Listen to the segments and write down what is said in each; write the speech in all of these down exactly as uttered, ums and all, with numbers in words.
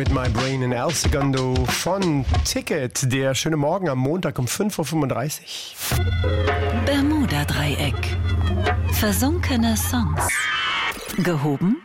mit My Brain in El Segundo von Ticket. Der schöne Morgen am Montag um fünf Uhr fünfunddreißig. Bermuda-Dreieck. Versunkene Songs. Gehoben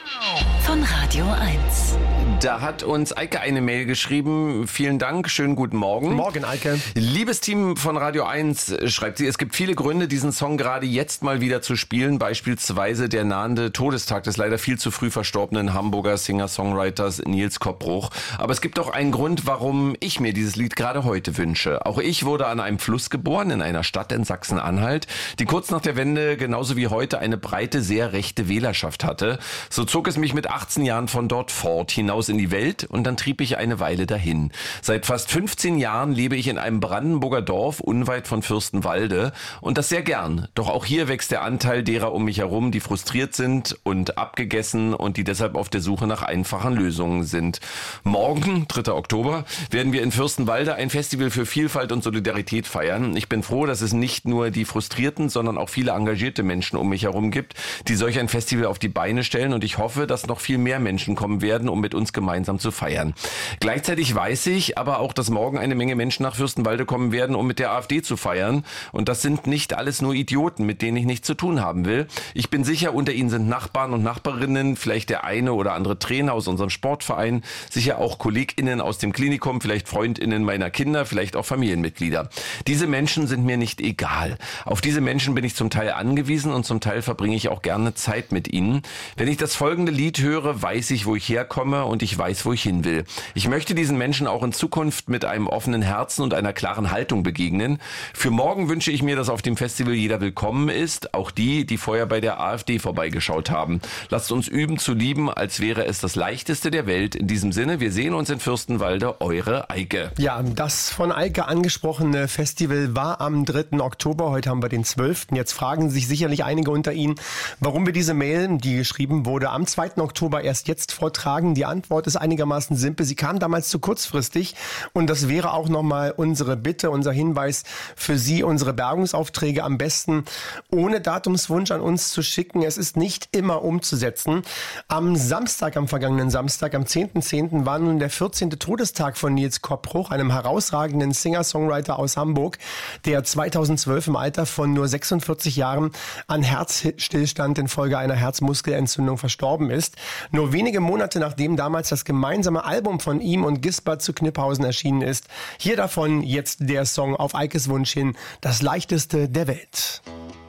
von Radio eins. Da hat uns Eike eine Mail geschrieben. Vielen Dank, schönen guten Morgen. Morgen, Eike. Liebes Team von Radio eins, schreibt sie, es gibt viele Gründe, diesen Song gerade jetzt mal wieder zu spielen. Beispielsweise der nahende Todestag des leider viel zu früh verstorbenen Hamburger Singer-Songwriters Nils Koppbruch. Aber es gibt auch einen Grund, warum ich mir dieses Lied gerade heute wünsche. Auch ich wurde an einem Fluss geboren, in einer Stadt in Sachsen-Anhalt, die kurz nach der Wende genauso wie heute eine breite, sehr rechte Wählerschaft hatte. So zog es mich mit achtzehn Jahren von dort fort, hinaus in die Welt, und dann trieb ich eine Weile dahin. Seit fast fünfzehn Jahren lebe ich in einem Brandenburger Dorf unweit von Fürstenwalde, und das sehr gern. Doch auch hier wächst der Anteil derer um mich herum, die frustriert sind und abgegessen und die deshalb auf der Suche nach einfachen Lösungen sind. Morgen, dritter Oktober, werden wir in Fürstenwalde ein Festival für Vielfalt und Solidarität feiern. Ich bin froh, dass es nicht nur die Frustrierten, sondern auch viele engagierte Menschen um mich herum gibt, die solch ein Festival auf die Beine stellen, und ich hoffe, dass noch viel mehr Menschen kommen werden, um mit uns gemeinsam zu feiern. Gleichzeitig weiß ich aber auch, dass morgen eine Menge Menschen nach Fürstenwalde kommen werden, um mit der AfD zu feiern. Und das sind nicht alles nur Idioten, mit denen ich nichts zu tun haben will. Ich bin sicher, unter ihnen sind Nachbarn und Nachbarinnen, vielleicht der eine oder andere Trainer aus unserem Sportverein, sicher auch KollegInnen aus dem Klinikum, vielleicht FreundInnen meiner Kinder, vielleicht auch Familienmitglieder. Diese Menschen sind mir nicht egal. Auf diese Menschen bin ich zum Teil angewiesen, und zum Teil verbringe ich auch gerne Zeit mit ihnen. Wenn ich das folgende Lied höre, weiß ich, wo ich herkomme, und ich weiß, wo ich hin will. Ich möchte diesen Menschen auch in Zukunft mit einem offenen Herzen und einer klaren Haltung begegnen. Für morgen wünsche ich mir, dass auf dem Festival jeder willkommen ist, auch die, die vorher bei der AfD vorbeigeschaut haben. Lasst uns üben zu lieben, als wäre es das Leichteste der Welt. In diesem Sinne, wir sehen uns in Fürstenwalde, eure Eike. Ja, das von Eike angesprochene Festival war am dritten Oktober. Heute haben wir den zwölften Jetzt fragen sich sicherlich einige unter Ihnen, warum wir diese Mail, die geschrieben wurde, am zweiten Oktober erst jetzt vortragen. Die Antwort ist einigermaßen simpel. Sie kam damals zu kurzfristig, und das wäre auch nochmal unsere Bitte, unser Hinweis für Sie, unsere Bergungsaufträge am besten ohne Datumswunsch an uns zu schicken. Es ist nicht immer umzusetzen. Am Samstag, am vergangenen Samstag, am zehnten zehnten war nun der vierzehnte Todestag von Nils Koppbruch, einem herausragenden Singer-Songwriter aus Hamburg, der zweitausendzwölf im Alter von nur sechsundvierzig Jahren an Herzstillstand infolge einer Herzmuskelentzündung verstorben ist. Nur wenige Monate nachdem damals das gemeinsame Album von ihm und Gisbert zu Kniphausen erschienen ist. Hier davon jetzt der Song auf Eikes Wunsch hin, das Leichteste der Welt.